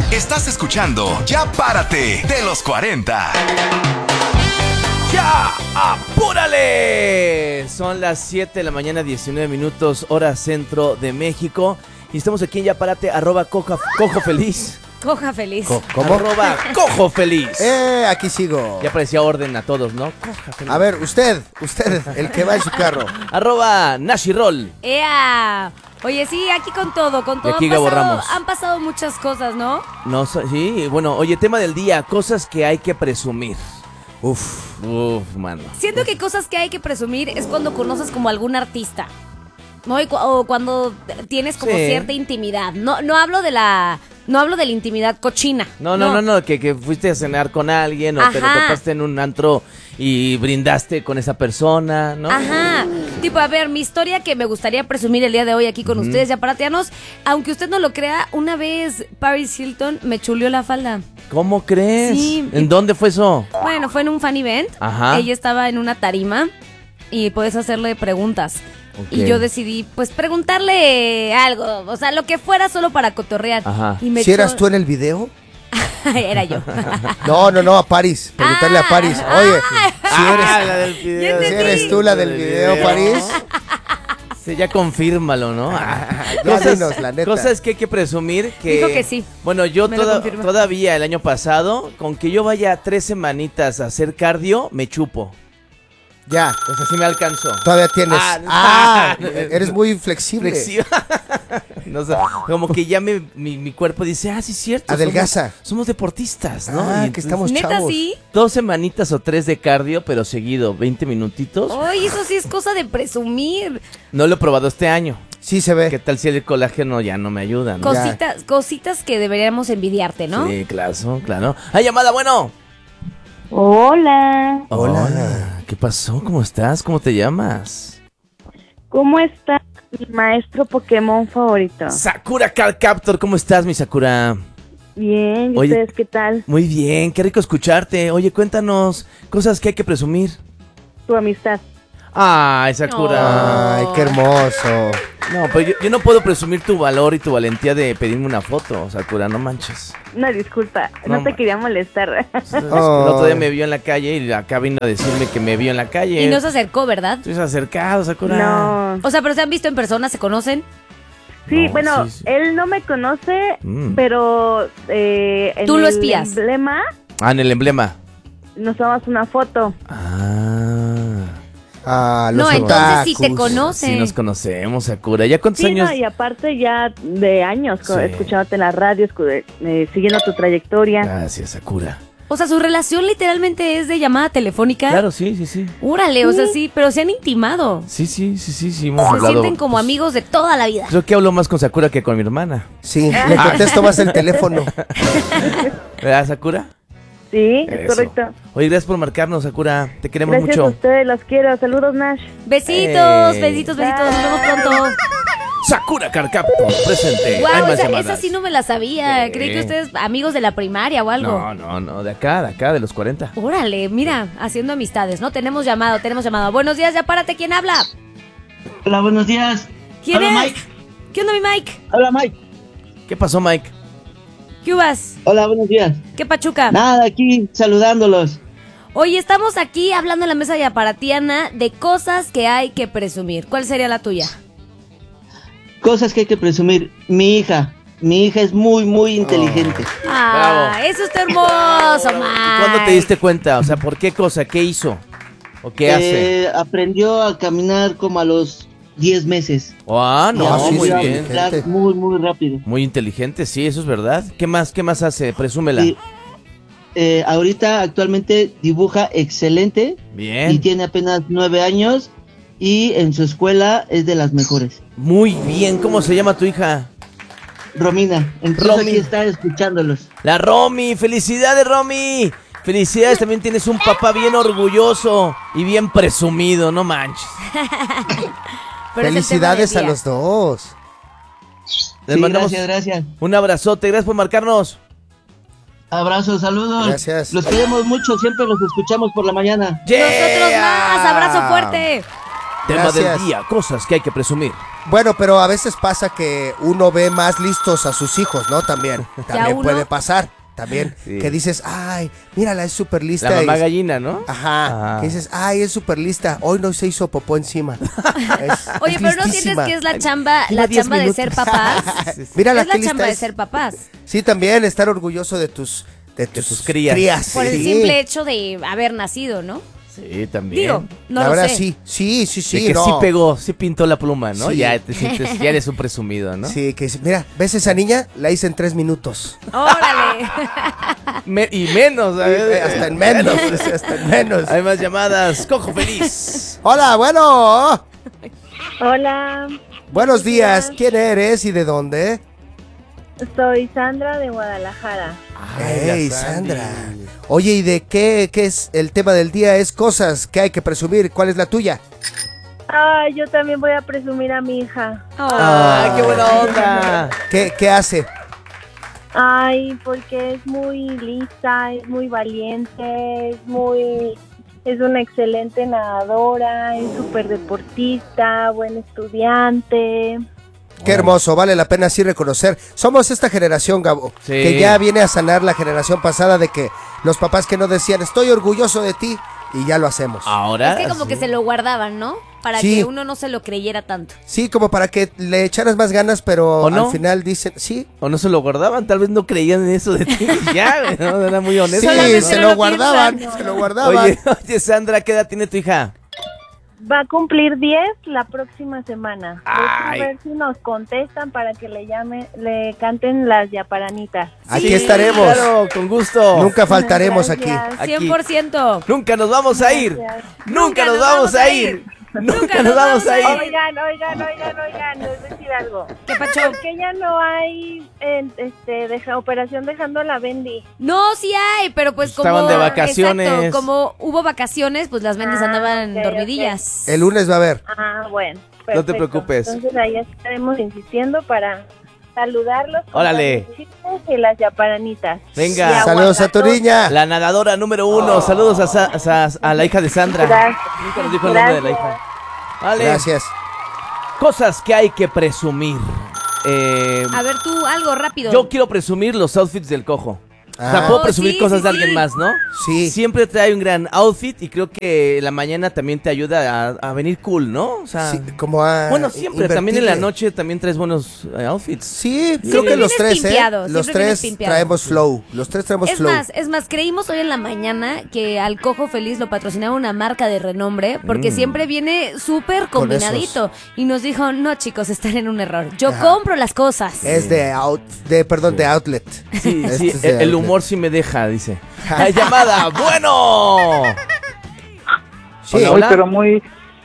Estás escuchando Ya Párate de los 40. ¡Ya! ¡Apúrale! Son las 7 de la mañana, 19 minutos, hora centro de México. Y estamos aquí en Ya Párate, @cojo feliz. Coja feliz. ¿Cómo? ¡Cojo feliz! Aquí sigo. Ya parecía orden a todos, ¿no? Coja feliz. A ver, usted, el que va en su carro. @Nashirol. ¡Ea! Oye, sí, aquí con todo, Y aquí Gabo Ramos. Han pasado muchas cosas, ¿no? No, sí, bueno, oye, tema del día, cosas que hay que presumir. Uf, mano. Siento que cosas que hay que presumir es cuando conoces como algún artista, ¿no? O cuando tienes como Sí. cierta intimidad. No hablo de la intimidad cochina. No, que fuiste a cenar con alguien o te lo Ajá. topaste en un antro y brindaste con esa persona, ¿no? Ajá. Tipo, a ver, mi historia que me gustaría presumir el día de hoy aquí con ustedes, ya paratianos. Aunque usted no lo crea, una vez Paris Hilton me chuleó la falda. ¿Cómo crees? Sí. ¿En dónde fue eso? Bueno, fue en un fan event. Ajá. Ella estaba en una tarima y puedes hacerle preguntas. Ok. Y yo decidí, pues, preguntarle algo. O sea, lo que fuera solo para cotorrear. Ajá. Y me ¿Si eras echó- tú en el video? Era yo. No, a Paris. Preguntarle a Paris. Oye, la del si video. eres tú la del video, Paris. Sí, ya confírmalo, ¿no? Ya dinos, la neta. Cosas que hay que presumir que... Dijo que sí. Bueno, yo Me lo confirma. todavía el año pasado, con que yo vaya 3 semanitas a hacer cardio, me chupo. Ya, O sea, sí me alcanzó. todavía tienes. Ah, Eres muy flexible. No sé, como que ya mi cuerpo dice, sí, es cierto. Adelgaza. Somos deportistas, ¿no? Y Que entonces, estamos ¿Neta chavos. sí? 2 semanitas o 3 de cardio, pero seguido, 20 minutitos. Ay, eso sí es cosa de presumir. No lo he probado este año. Sí se ve. ¿Qué tal si el colágeno ya no me ayuda, no? Cositas que deberíamos envidiarte, ¿no? Sí, claro. ¡Hay llamada, bueno! Hola, Hola. ¿Qué pasó? ¿Cómo estás? ¿Cómo te llamas? ¿cómo está mi maestro Pokémon favorito? Sakura Card Captor, ¿cómo estás, mi Sakura? Bien, ¿y Oye. ustedes qué tal? Muy bien, qué rico escucharte. Oye, cuéntanos cosas que hay que presumir. Tu amistad. Ay, Sakura. Ay, qué hermoso. No, pero yo no puedo presumir tu valor y tu valentía de pedirme una foto, Sakura, no manches. Una disculpa, No, no te quería molestar. El otro día me vio en la calle y acá vino a decirme que me vio en la calle. Y no se acercó, ¿verdad? Estoy acercado, Sakura. No. O sea, pero se han visto en persona, ¿se conocen? Sí, No, bueno, sí. él no me conoce, Mm. pero en Tú lo el espías. emblema En el emblema. nos tomamos una foto. Los No, entonces sí te otakus. conocen. Sí nos conocemos, Sakura. ¿Ya cuántos Sí, años? no, y aparte ya de años Sí. escuchándote en la radio, siguiendo tu trayectoria. Gracias, Sakura. O sea, su relación literalmente es de llamada telefónica. Claro, sí. Úrale, o sea, sí, pero se han intimado. Sí, hemos Se hablado. sienten como amigos de toda la vida. Creo que hablo más con Sakura que con mi hermana. Sí, le contesto más el teléfono. ¿Verdad, Sakura? Sí, es Eso. correcto. Oye, gracias por marcarnos, Sakura. Te queremos Gracias a mucho. ustedes, los quiero. Saludos, Nash. Besitos, Ey. besitos. Nos vemos pronto. Sakura Carcapto, presente. Hay Wow, más esa llamadas. sí no me la sabía. Sí. Creí que ustedes amigos de la primaria o algo. No, de acá, de los 40. Órale, mira, haciendo amistades, ¿no? Tenemos llamado. Buenos días, ya párate, ¿quién habla? Hola, buenos días. ¿Quién Hola, es? Mike. ¿Qué onda, mi Mike? Hola, Mike. ¿Qué pasó, Mike? ¿Qué hubas? Hola, buenos días. ¿Qué pachuca? Nada, aquí saludándolos. Oye, estamos aquí hablando en la mesa ya paratiana de cosas que hay que presumir. ¿Cuál sería la tuya? Cosas que hay que presumir. Mi hija es muy, muy inteligente. Ah, Bravo. eso está hermoso, Mike. ¿Cuándo te diste cuenta? O sea, ¿por qué cosa? ¿Qué hizo? ¿O qué hace? Aprendió a caminar como a los 10 meses. No, sí, muy sí, bien. inteligente. Muy, muy rápido. Muy inteligente, sí, eso es verdad. ¿Qué más hace? Presúmela. Y, ahorita, actualmente, dibuja excelente. Bien. Y tiene apenas 9 años. Y en su escuela es de las mejores. Muy bien. ¿Cómo se llama tu hija? Romina, entonces Romy. aquí está escuchándolos. La Romy. ¡Felicidades, Romy! Felicidades, también tienes un papá bien orgulloso y bien presumido, no manches. Pero es el Felicidades tema a del los dos. Les Sí, mandamos gracias. un abrazote. Gracias por marcarnos. Abrazos, saludos. Gracias. Los queremos mucho, siempre los escuchamos por la mañana. día. Nosotros más, abrazo fuerte. Tema Gracias. del día, cosas que hay que presumir. Bueno, pero a veces pasa que uno ve más listos a sus hijos, ¿no? También uno- puede pasar. También, Sí. que dices, ay, mírala, es súper lista. La mamá y- gallina, ¿no? Ajá, que dices, ay, es súper lista. Hoy no se hizo popó encima. Oye, es pero ¿no listísima. sientes que es la chamba, lleva 10 de minutos. ser papás? Mírala, Es la qué lista chamba de es. ser papás. Sí, también estar orgulloso de tus crías. Por el sí. simple hecho de haber nacido, ¿no? Sí, también. Digo, no la lo verdad, sé. sí, De que no. sí pegó, sí pintó la pluma, ¿no? Sí. Ya te sientes, ya eres un presumido, ¿no? Sí, que mira, ¿ves esa niña? La hice en 3 minutos. ¡Órale! Y menos, ¿sabes? Hasta en menos, hasta en menos. Hay más llamadas. Cojo feliz. Hola, bueno. Hola, Buenos días. ¿Quién eres y de dónde? soy Sandra de Guadalajara. Hey, la Sandy. Sandra. Oye, ¿y de qué es el tema del día? Es cosas que hay que presumir. ¿Cuál es la tuya? Ay, yo también voy a presumir a mi hija. ¡Ay, qué buena onda! ¿Qué hace? Ay, porque es muy lista, es muy valiente, es una excelente nadadora, es súper deportista, buen estudiante. Qué hermoso, vale la pena así reconocer. Somos esta generación, Gabo, Sí. que ya viene a sanar la generación pasada de que los papás que no decían, estoy orgulloso de ti, y ya lo hacemos. Ahora. Es que como que se lo guardaban, ¿no? Para Sí. que uno no se lo creyera tanto. Sí, como para que le echaras más ganas, pero ¿O no? al final dicen, sí, O no se lo guardaban, tal vez no creían en eso de ti. Ya, güey, ¿no? Era muy honesto. sí, Solamente se no lo lo guardaban, piensan. se lo guardaban. Oye, Sandra, ¿qué edad tiene tu hija? Va a cumplir 10 la próxima semana. Ay. A ver si nos contestan para que le canten las yaparanitas. Aquí Sí, estaremos. Claro, con gusto. Nunca faltaremos aquí. Gracias. Aquí. 100%. Nunca nos vamos a ir. Gracias. Nunca nos vamos a ir. Nunca nos vamos a ir. Oigan, les voy a decir algo. ¿Qué pacho? ¿Por qué ya no hay operación dejando a la Bendy? No, sí hay, pero pues como... Estaban de vacaciones. Exacto, como hubo vacaciones, pues las bendes andaban ok, dormidillas. El lunes va a haber. Ah, bueno. No te perfecto. preocupes. Entonces ahí estaremos insistiendo para saludarlos. con Órale. las besitos y las yaparanitas. Venga. Y Saludos a tu aguacatón. niña. La nadadora número 1. Saludos a la hija de Sandra. Gracias. Nunca nos dijo el nombre de la Gracias. hija. Vale. Gracias. Cosas que hay que presumir. A ver tú, algo rápido. Yo quiero presumir los outfits del cojo. O sea, Ah. puedo Oh, presumir sí, cosas sí, de alguien sí. más, ¿no? Sí. Siempre trae un gran outfit y creo que la mañana también te ayuda a venir cool, ¿no? O sea, Sí, como a bueno, siempre, también en la invertirle. noche también traes buenos outfits. Sí, creo que Vienes los tres, pimpeado, Los siempre vienes tres pimpeado. traemos flow. Los tres traemos flow. Es más, creímos hoy en la mañana que al Cojo Feliz lo patrocinaba una marca de renombre porque siempre viene súper Con combinadito. Y nos dijo, no chicos, están en un error. Yo compro las cosas. Es de outlet. Sí, Este sí, es de el outlet. humor sí me deja, dice. ¡Hay llamada! ¡Bueno! Sí. Hola, hola. Pero muy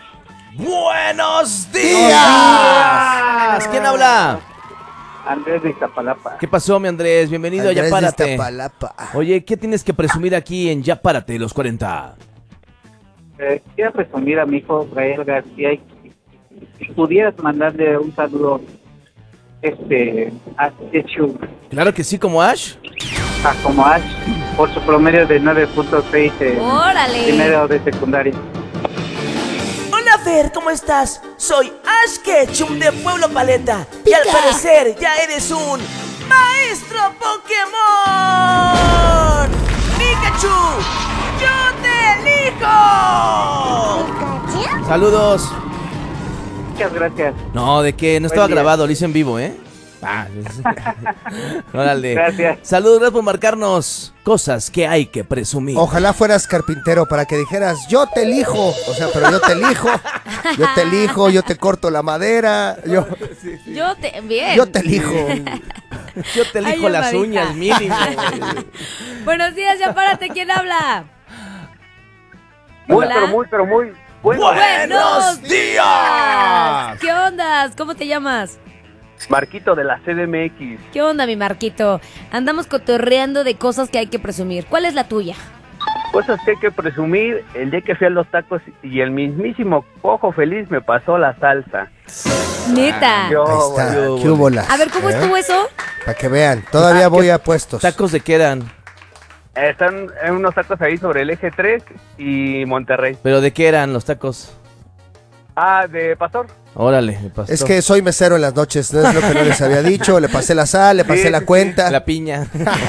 ¡Buenos ¡Días! días! ¿Quién habla? Andrés de Iztapalapa. ¿Qué pasó, mi Andrés? Bienvenido Andrés a Ya de Párate. Iztapalapa. Oye, ¿qué tienes que presumir aquí en Ya Párate, los 40? Quiero presumir a mi hijo Gael García y si pudieras mandarle un saludo a Chechu, Claro que sí, como Ash. a como Ash, por su promedio de 9.6 en ¡Órale! primero de secundaria. Hola Fer, ¿cómo estás? Soy Ash Ketchum de Pueblo Paleta y al parecer ya eres un maestro Pokémon. ¡Pikachu! ¡Yo te elijo! Saludos. Muchas gracias. No, de que no estaba día. grabado, lo hice en vivo, ¿eh? Ah, órale. Gracias. Saludos, gracias por marcarnos cosas que hay que presumir. Ojalá fueras carpintero para que dijeras, yo te elijo. O sea, pero yo te elijo, yo te corto la madera, yo Bien. te elijo. Yo te elijo Ay, las llamadita. uñas, mínimo. Buenos días, Ya Párate. ¿Quién habla? Muy, Hola. pero muy bueno. ¡Buenos días! ¿Qué ondas? ¿Cómo te llamas? Marquito de la CDMX. ¿Qué onda, mi Marquito? Andamos cotorreando de cosas que hay que presumir. ¿Cuál es la tuya? Cosas que hay que presumir, el día que fui a los tacos y el mismísimo Cojo Feliz me pasó la salsa. Neta. Yo, Ahí está, bueno. qué bolas. A ver, ¿cómo estuvo eso? Para que vean, todavía voy a puestos. ¿Tacos de qué eran? Están unos tacos ahí sobre el eje 3 y Monterrey. ¿Pero de qué eran los tacos? De pastor. Órale, me pasó. Es que soy mesero en las noches, no es lo que no les había dicho. Le pasé la sal, le pasé la cuenta. La piña.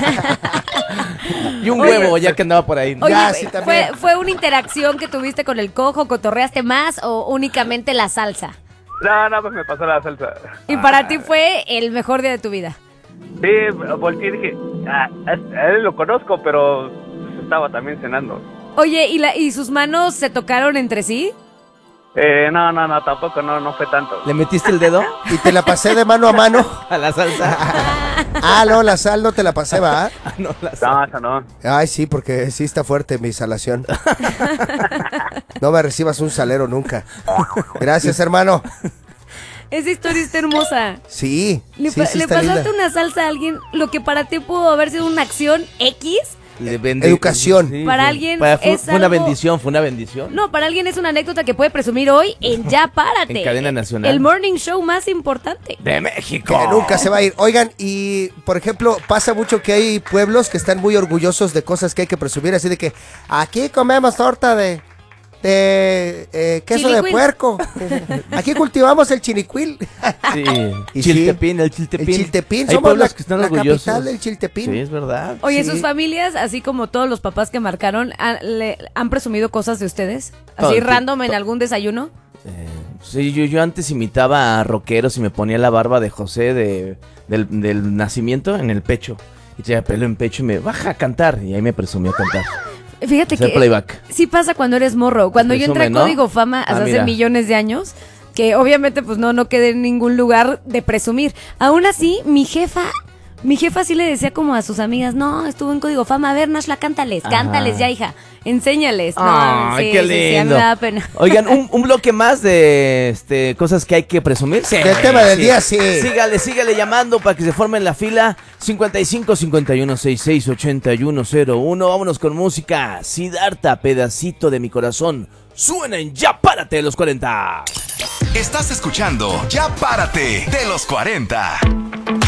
Y un Oye. huevo, ya que andaba por ahí. Oye, Ya, sí, también. ¿fue una interacción que tuviste con el cojo? ¿Cotorreaste más o únicamente la salsa? No, pues me pasó la salsa. Y para ti fue el mejor día de tu vida. Sí, volteé y dije, a él lo conozco, pero estaba también cenando. Oye, ¿y sus manos se tocaron entre sí? No, tampoco, no fue tanto. ¿Le metiste el dedo Y te la pasé de mano a mano. a la salsa? No, la sal no te la pasé, ¿va? No, la No, eso no. Ay, sí, porque sí está fuerte mi salación. No me recibas un salero nunca. Gracias, hermano. Esa historia está hermosa. Sí, ¿Le sí está pasaste linda. una salsa a alguien lo que para ti pudo haber sido una acción X? Educación. Para alguien fue es una algo- bendición, fue una bendición. No, para alguien es una anécdota que puede presumir hoy en Ya Párate. En cadena nacional. El morning show más importante. De México. Que nunca se va a ir. Oigan, y por ejemplo, pasa mucho que hay pueblos que están muy orgullosos de cosas que hay que presumir, así de que aquí comemos torta de queso de Chilicuil. puerco. Aquí cultivamos el chinicuil. Sí. Y Chiltepín, el El Chiltepín. chiltepín, Hay somos pueblos la, que están la orgullosos. capital del chiltepín. Sí, es verdad. Oye, Sí. sus familias, así como todos los papás que marcaron, ¿han presumido cosas de ustedes? Todo Así el random tiempo. en algún desayuno. Sí, yo antes imitaba a rockeros y me ponía la barba de José del nacimiento en el pecho. Y tenía pelo en pecho y me baja a cantar. Y ahí me presumía cantar. Fíjate Hacer que playback. sí pasa cuando eres morro. Cuando yo entré a Presume, ¿no? Código Fama hace mira. millones de años, que obviamente pues no quedé en ningún lugar de presumir. Aún así, mi jefa sí le decía como a sus amigas, no, estuvo en Código Fama, a ver, Nashla, cántales ya, hija, enséñales. No, Ay, sí, qué sí, lindo. sí, a mí me da pena. Oigan, un bloque más de cosas que hay que presumir. Sí, Del tema del día, sí. Sígale llamando para que se formen la fila. 55 51 66 8101. Vámonos con música. Siddhartha, pedacito de mi corazón. Suena en Ya Párate de los 40. Estás escuchando Ya Párate de los 40.